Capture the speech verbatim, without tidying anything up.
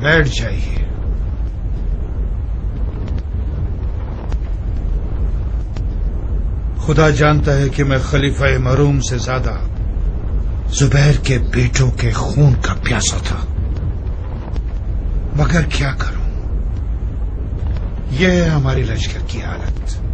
बैठ जाइए। खुदा जानता है कि मैं खलीफा मरूम से ज्यादा जुबैर के बेटों के खून का प्यासा था, मगर क्या करूं, यह है हमारी लश्कर की हालत।